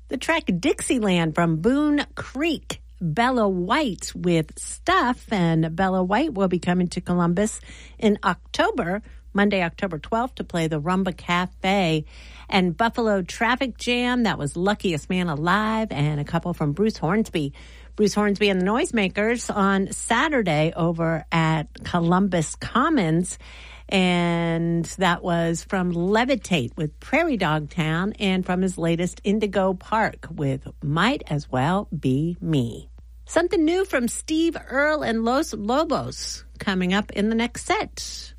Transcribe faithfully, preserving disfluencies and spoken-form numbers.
The track Dixieland from Boone Creek. Bella White with Stuff, and Bella White will be coming to Columbus in October, Monday, October twelfth, to play the Rumba Cafe. And Buffalo Traffic Jam, that was Luckiest Man Alive, and a couple from Bruce Hornsby. Bruce Hornsby and the Noisemakers on Saturday over at Columbus Commons. And that was from Levitate with Prairie Dog Town, and from his latest Indigo Park with Might As Well Be Me. Something new from Steve Earle and Los Lobos coming up in the next set.